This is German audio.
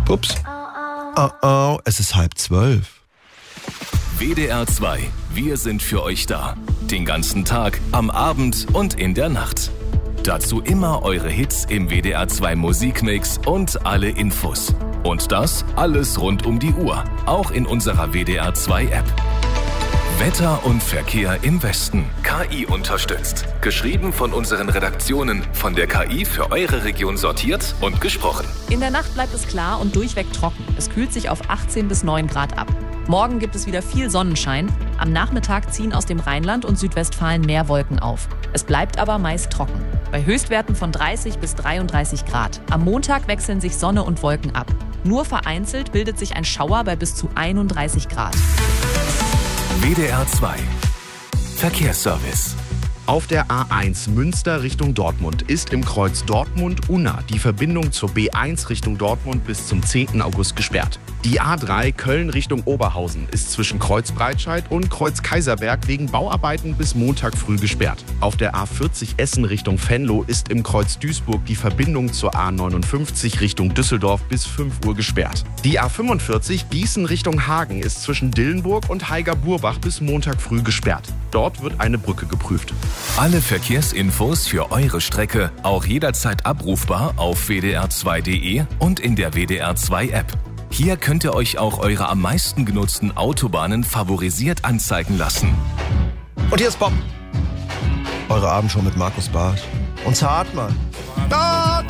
Ups. Oh, es ist 11:30. WDR 2. Wir sind für euch da. Den ganzen Tag, am Abend und in der Nacht. Dazu immer eure Hits im WDR 2 Musikmix und alle Infos. Und das alles rund um die Uhr. Auch in unserer WDR 2 App. Wetter und Verkehr im Westen. KI unterstützt. Geschrieben von unseren Redaktionen. Von der KI für eure Region sortiert und gesprochen. In der Nacht bleibt es klar und durchweg trocken. Es kühlt sich auf 18 bis 9 Grad ab. Morgen gibt es wieder viel Sonnenschein. Am Nachmittag ziehen aus dem Rheinland und Südwestfalen mehr Wolken auf. Es bleibt aber meist trocken. Bei Höchstwerten von 30 bis 33 Grad. Am Montag wechseln sich Sonne und Wolken ab. Nur vereinzelt bildet sich ein Schauer bei bis zu 31 Grad. WDR 2. Verkehrsservice. Auf der A1 Münster Richtung Dortmund ist im Kreuz Dortmund-Unna die Verbindung zur B1 Richtung Dortmund bis zum 10. August gesperrt. Die A3 Köln Richtung Oberhausen ist zwischen Kreuz Breitscheid und Kreuz Kaiserberg wegen Bauarbeiten bis Montag früh gesperrt. Auf der A40 Essen Richtung Venlo ist im Kreuz Duisburg die Verbindung zur A59 Richtung Düsseldorf bis 5 Uhr gesperrt. Die A45 Gießen Richtung Hagen ist zwischen Dillenburg und Haiger-Burbach bis Montag früh gesperrt. Dort wird eine Brücke geprüft. Alle Verkehrsinfos für eure Strecke auch jederzeit abrufbar auf wdr2.de und in der WDR 2 App. Hier könnt ihr euch auch eure am meisten genutzten Autobahnen favorisiert anzeigen lassen. Und hier ist Bob. Eure Abendshow mit Markus Barth. Und Hartmann.